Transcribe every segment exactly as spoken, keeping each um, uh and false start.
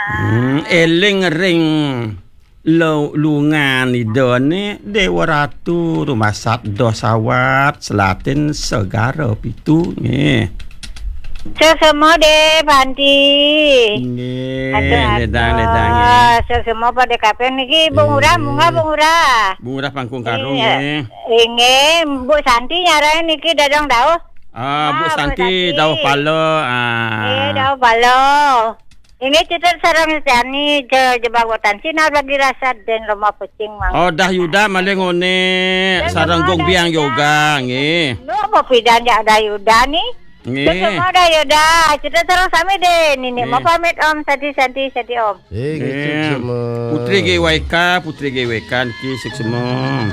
Hmm, eling ring Lu lungan idone Dewa Ratu Rumah Sabdo Sawat Selatin Segara Pitu nggih. Semua deh Panti. Nggih, Aduh, ledang-ledang aduh. Semua pada kapan niki Bung Urah, bunga Bung Urah. Bung Urah Pangkung Karung Iya. nggih. Inge Bu Santi nyarain niki dadang dawuh. Ah, Bu Ah, Bu Santi Santi. dawuh palo. Ah. Eh, dawuh balo. Ini cerita sarang jani je jebagotan sinar bagi rasa dan lemah pecing mang. Oh, dah yuda malih ngone sareng gong biang yoga nggih. Lu mau pidan ya ada Yuda nih. Nggih. Semua ada Yuda. Cerita sarang sami deh. Nini Nggih. mau pamit Om Santi Santi Santi Om. Eh, gitu Nggih. semua. Putri G W K, Putri G W K niki sik semua.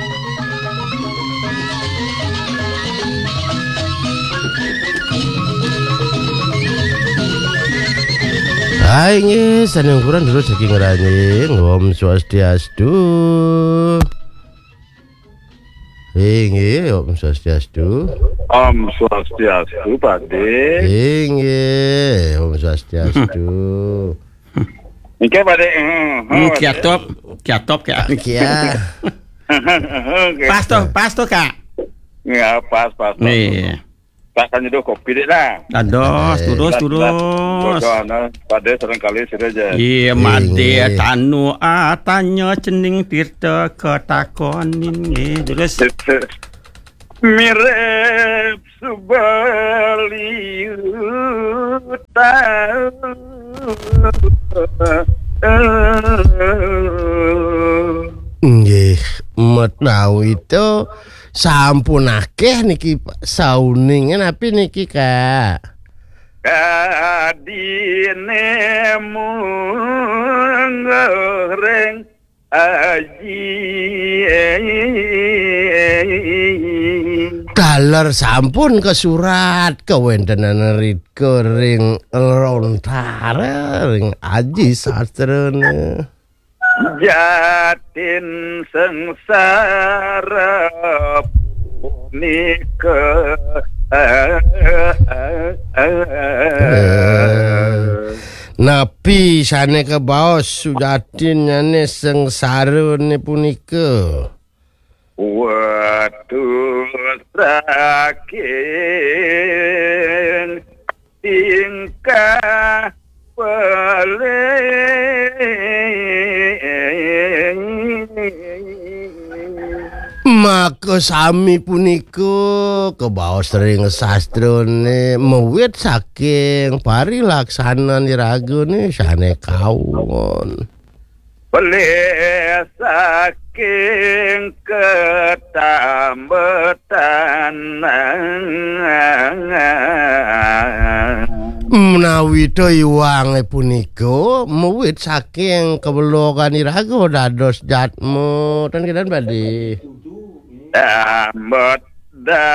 Hai nge, saneng kurang dulu saking ngerani Om Swastiastu. Hei nge, Om Swastiastu. Om Swastiastu Pakde. Hei nge, Om Swastiastu. Nike Pakde. Hmm, kiatop, kiatop kak. Kia. Pas toh, pas toh kak. Ya pas pas. Nih, Pas kan itu kopi deh lah. dados, terus terus. Bodoh, Pakde seringkali sudah aja. Iya, Iya. made tanu atanya cening tirta ketakonin nggih. Terus Mirip subali Nggih, metau itu sampun akeh niki sauning napi niki Kak. kadine munggoreng aji Daler sampun ke surat kewentenan ridko ring lontara ring aji sastrene. jatin sengsara punika Napi sane ke baos sudatin nyane sengsara ne punika. Waduh saking tingkah Maka sami punika kebaos ring sastrone mewit saking parilaksanan iragone sane kawon. Boleh saking ketambetan Menawi to iwange punika mewit saking kebelokan iraga dados jatmu ten kidan badhe. tambet